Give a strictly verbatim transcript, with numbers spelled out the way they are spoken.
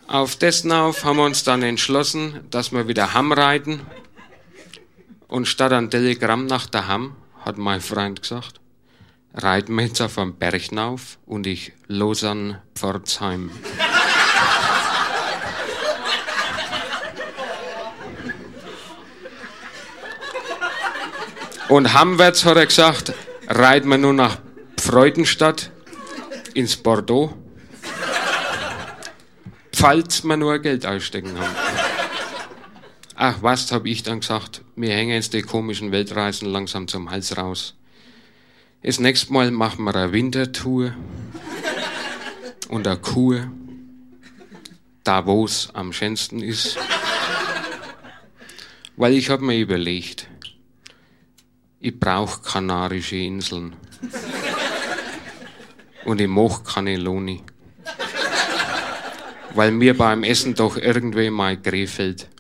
Auf dessen auf haben wir uns dann entschlossen, dass wir wieder Hamm reiten. Und statt ein Telegramm nach der Hamm, hat mein Freund gesagt, reiten wir jetzt auf einen Berg rauf und ich los an Pforzheim. Und heimwärts hat er gesagt, reiten wir nur nach Freudenstadt ins Bordeaux, falls wir nur Geld ausstecken haben. Ach was, hab ich dann gesagt, wir hängen jetzt die komischen Weltreisen langsam zum Hals raus. Das nächste Mal machen wir eine Wintertour und eine Kur, da wo es am schönsten ist. Weil ich hab mir überlegt, ich brauch Kanarische Inseln. Und ich mag Cannelloni. Weil mir beim Essen doch irgendwie mal Krefeld